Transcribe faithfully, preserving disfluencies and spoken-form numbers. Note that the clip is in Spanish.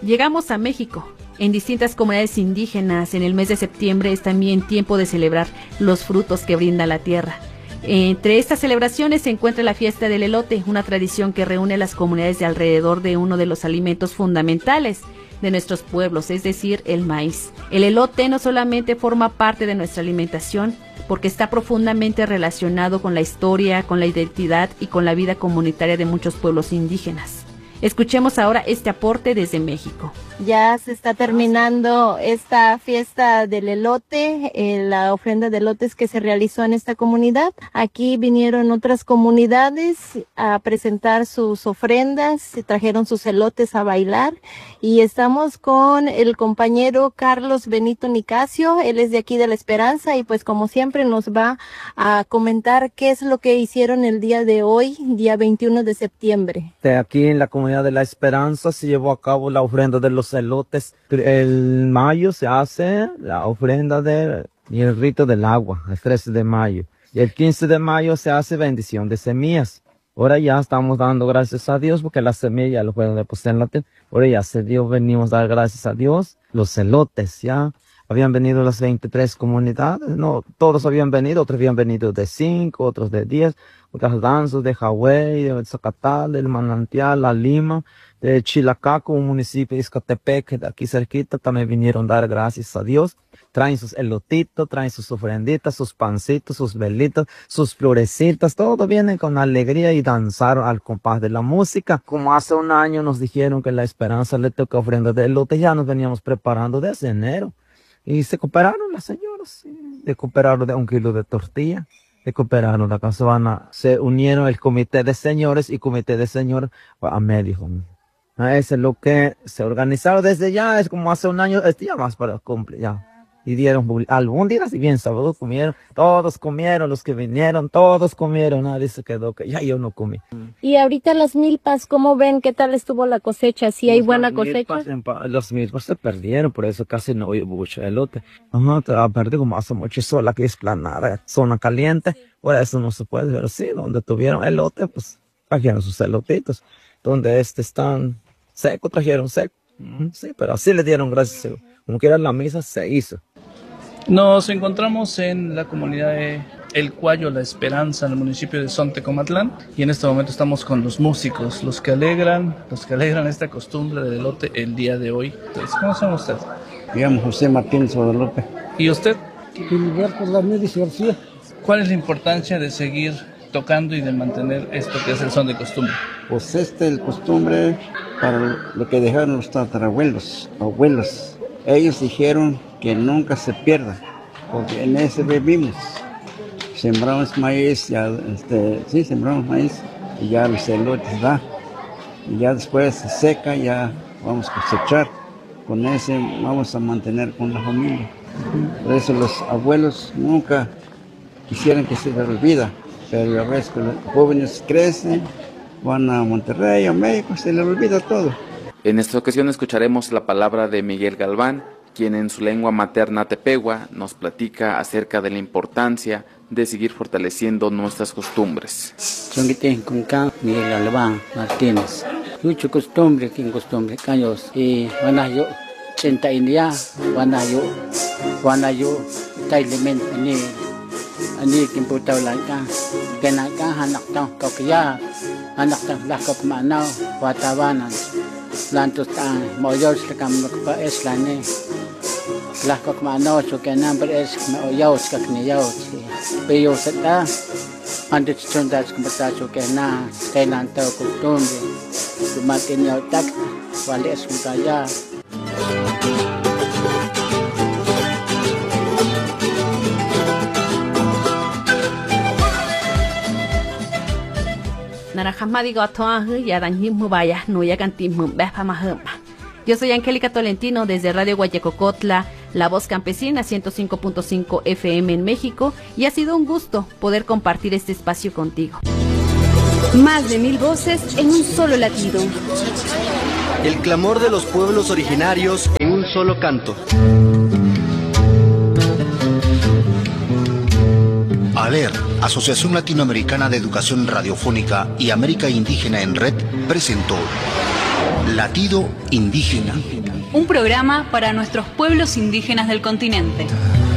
Llegamos a México. En distintas comunidades indígenas, en el mes de septiembre es también tiempo de celebrar los frutos que brinda la tierra. Entre estas celebraciones se encuentra la fiesta del elote, una tradición que reúne a las comunidades de alrededor de uno de los alimentos fundamentales de nuestros pueblos, es decir, el maíz. El elote no solamente forma parte de nuestra alimentación, porque está profundamente relacionado con la historia, con la identidad y con la vida comunitaria de muchos pueblos indígenas. Escuchemos ahora este aporte desde México. Ya se está terminando esta fiesta del elote, eh, la ofrenda de elotes que se realizó en esta comunidad. Aquí vinieron otras comunidades a presentar sus ofrendas, se trajeron sus elotes a bailar y estamos con el compañero Carlos Benito Nicasio, él es de aquí de La Esperanza y pues como siempre nos va a comentar qué es lo que hicieron el día de hoy, día veintiuno de septiembre. De aquí en la comunidad de La Esperanza se llevó a cabo la ofrenda de los elotes. El mayo se hace la ofrenda de, y el rito del agua, el trece de mayo. Y el quince de mayo se hace bendición de semillas. Ahora ya estamos dando gracias a Dios porque las semillas ya lo pueden depositar en la tierra. Ahora ya se dio, venimos a dar gracias a Dios. Los elotes ya habían venido las veintitrés comunidades. No, todos habían venido, otros habían venido de cinco, otros de diez. Otras danzas de Hawái, de Zacatal, del Manantial, La Lima, de Chilacaco, un municipio de Izcatepec, de aquí cerquita, también vinieron a dar gracias a Dios. Traen sus elotitos, traen sus ofrenditas, sus pancitos, sus velitas, sus florecitas, todo viene con alegría y danzar al compás de la música. Como hace un año nos dijeron que La Esperanza le toca ofrenda de elote, ya nos veníamos preparando desde enero. Y se cooperaron las señoras, ¿sí? Se cooperaron de un kilo de tortilla. Se cooperaron, la casobana, se unieron el comité de señores y comité de señores a medio. Eso es lo que se organizaron desde ya, es como hace un año, es ya más para cumplir, ya. Y dieron albóndigas y bien sabroso, comieron, todos comieron, los que vinieron, todos comieron, nadie se quedó, que ya yo no comí. Y ahorita las milpas, ¿cómo ven? ¿Qué tal estuvo la cosecha? ¿Sí hay buena cosecha? Milpas, los milpas se perdieron, por eso casi no hubo mucho elote. Ajá, te va a perder como hace mucho sol, aquí es planada, zona caliente, por eso no se puede, pero sí, donde tuvieron elote, pues trajeron sus elotitos. Donde este están secos, trajeron seco. Sí, pero así le dieron gracias, como quiera la misa se hizo. Nos encontramos en la comunidad de El Cuayo, La Esperanza, en el municipio de Sontecomatlán, y en este momento estamos con los músicos, los que alegran, los que alegran esta costumbre del elote el día de hoy. Entonces, ¿cómo se llama usted? Me llamo José Martínez Guadalupe. ¿Y usted? Gilberto Ramírez García. ¿Cuál es la importancia de seguir tocando y de mantener esto que es el son de costumbre? Pues este es el costumbre para lo que dejaron los tatarabuelos, abuelos. Ellos dijeron que nunca se pierda, porque en ese vivimos. Sembramos maíz, ya, este, sí, sembramos maíz, y ya los elotes da. Y ya después se seca, ya vamos a cosechar. Con ese vamos a mantener con la familia. Por eso los abuelos nunca quisieran que se les olvida. Pero a veces que los jóvenes crecen, van a Monterrey, a México, se les olvida todo. En esta ocasión escucharemos la palabra de Miguel Galván, quien en su lengua materna tepehua nos platica acerca de la importancia de seguir fortaleciendo nuestras costumbres. Miguel Galván Martínez. Mucho costumbre, que costumbre, caños. Y van a yo, chenta india, van a yo, van a yo, tailemen, ni, ni quien puta blanca, que naca, anak tau, kau kaya, anak tau, lah kau kemanau, watabanan. Lantos tan moyos le cam pa es la ne las co mano so que number es me oyos que ni yo pe yo se da antes chondas como ta so que na que nan to costumbre tu maten yo tak vale es un talla. Yo soy Angélica Tolentino desde Radio Guayacocotla, La Voz Campesina ciento cinco punto cinco F M en México, y ha sido un gusto poder compartir este espacio contigo. Más de mil voces en un solo latido. El clamor de los pueblos originarios en un solo canto. ALER, Asociación Latinoamericana de Educación Radiofónica y América Indígena en Red, presentó Latido Indígena. Un programa para nuestros pueblos indígenas del continente.